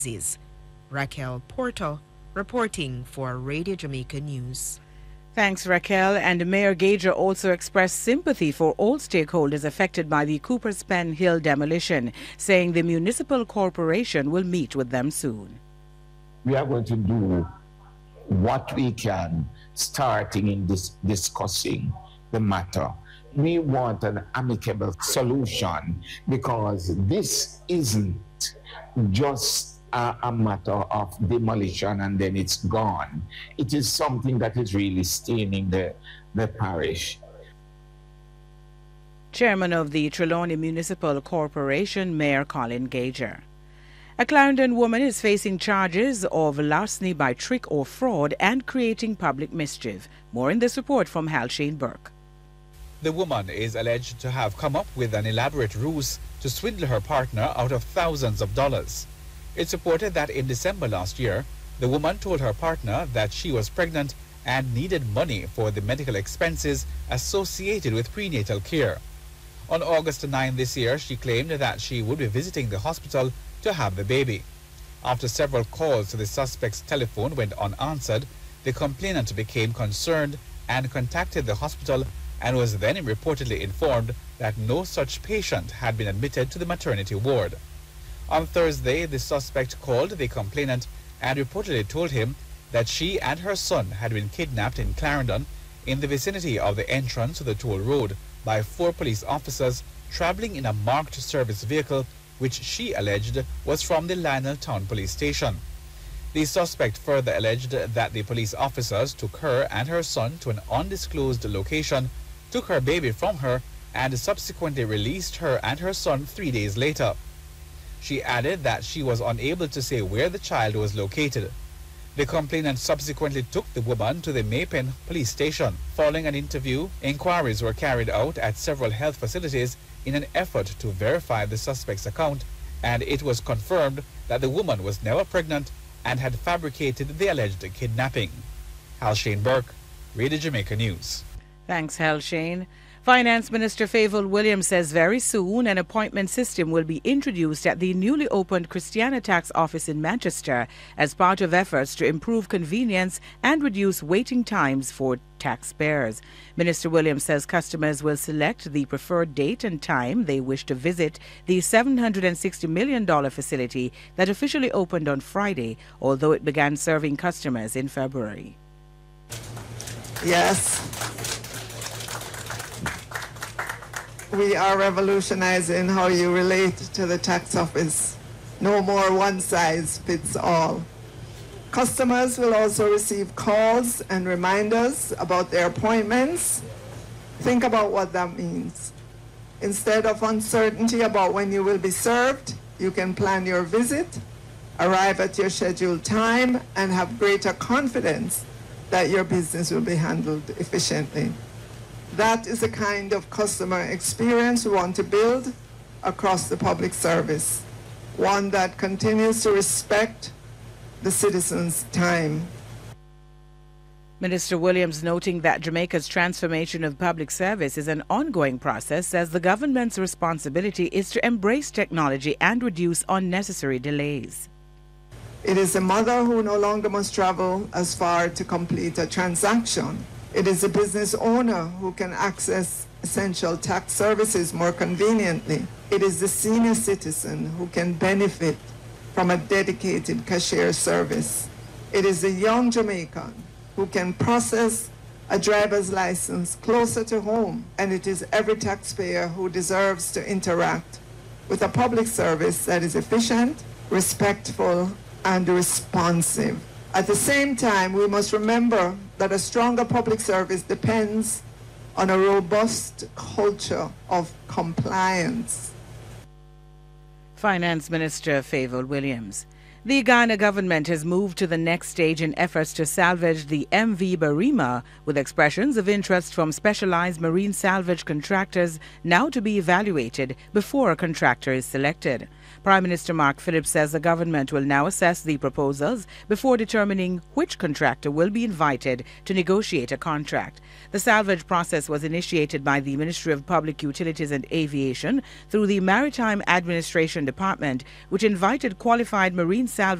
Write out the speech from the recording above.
Raquel Porto reporting for Radio Jamaica News. Thanks, Raquel. And Mayor Gauger also expressed sympathy for all stakeholders affected by the Cooper's Pen Hill demolition, saying the municipal corporation will meet with them soon. We are going to do what we can, starting in discussing the matter. We want an amicable solution because this isn't just a matter of demolition and then it's gone. It is something that is really staining the parish. Chairman of the Trelawny Municipal Corporation, Mayor Colin Gauger. A Clarendon woman is facing charges of larceny by trick or fraud and creating public mischief. More in this report from Halshane Burke. The woman is alleged to have come up with an elaborate ruse to swindle her partner out of thousands of dollars. It's reported that in December last year, the woman told her partner that she was pregnant and needed money for the medical expenses associated with prenatal care. On August 9 this year, she claimed that she would be visiting the hospital to have the baby. After several calls to the suspect's telephone went unanswered, the complainant became concerned and contacted the hospital and was then reportedly informed that no such patient had been admitted to the maternity ward. On Thursday, the suspect called the complainant and reportedly told him that she and her son had been kidnapped in Clarendon in the vicinity of the entrance to the toll road by 4 police officers traveling in a marked service vehicle which she alleged was from the Lionel Town Police Station. The suspect further alleged that the police officers took her and her son to an undisclosed location, took her baby from her, and subsequently released her and her son 3 days later. She added that she was unable to say where the child was located. The complainant subsequently took the woman to the Maypen police station. Following an interview, inquiries were carried out at several health facilities in an effort to verify the suspect's account, and it was confirmed that the woman was never pregnant and had fabricated the alleged kidnapping. Halshane Burke, Radio Jamaica News. Thanks, Halshane. Finance Minister Favour Williams says very soon an appointment system will be introduced at the newly opened Christiana Tax Office in Manchester as part of efforts to improve convenience and reduce waiting times for taxpayers. Minister Williams says customers will select the preferred date and time they wish to visit the $760 million facility that officially opened on Friday, although it began serving customers in February. Yes. We are revolutionizing how you relate to the tax office. No more one size fits all. Customers will also receive calls and reminders about their appointments. Think about what that means. Instead of uncertainty about when you will be served, you can plan your visit, arrive at your scheduled time, and have greater confidence that your business will be handled efficiently. That is the kind of customer experience we want to build across the public service, one that continues to respect the citizens' time. Minister Williams noting that Jamaica's transformation of public service is an ongoing process, says the government's responsibility is to embrace technology and reduce unnecessary delays. It is the mother who no longer must travel as far to complete a transaction. It is the business owner who can access essential tax services more conveniently. It is the senior citizen who can benefit from a dedicated cashier service. It is the young Jamaican who can process a driver's license closer to home. And it is every taxpayer who deserves to interact with a public service that is efficient, respectful, and responsive. At the same time, we must remember that a stronger public service depends on a robust culture of compliance. Finance Minister Favour Williams. The Ghana government has moved to the next stage in efforts to salvage the MV Barima, with expressions of interest from specialized marine salvage contractors now to be evaluated before a contractor is selected. Prime Minister Mark Phillips says the government will now assess the proposals before determining which contractor will be invited to negotiate a contract. The salvage process was initiated by the Ministry of Public Utilities and Aviation through the Maritime Administration Department, which invited qualified marine salvage